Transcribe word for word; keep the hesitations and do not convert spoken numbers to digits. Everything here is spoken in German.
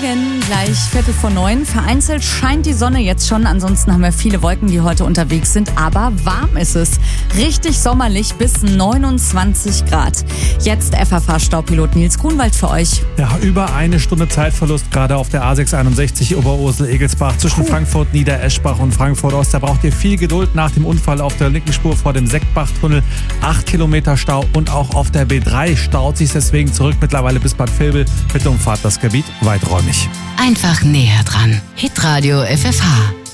Morgen, gleich Viertel vor neun. Vereinzelt scheint die Sonne jetzt schon. Ansonsten haben wir viele Wolken, die heute unterwegs sind. Aber warm ist es. Richtig sommerlich bis neunundzwanzig Grad. Jetzt F F H-Staupilot Nils Grunwald für euch. Ja, über eine Stunde Zeitverlust gerade auf der A sechshunderteinundsechzig Oberursel-Egelsbach zwischen Puh. Frankfurt, Niedereschbach und Frankfurt Ost. Da braucht ihr viel Geduld nach dem Unfall auf der linken Spur vor dem Seckbachtunnel. Acht Kilometer Stau und auch auf der B drei staut sich deswegen zurück mittlerweile bis Bad Vilbel. Bitte umfahrt das Gebiet weiträumig. Einfach näher dran. Hitradio F F H.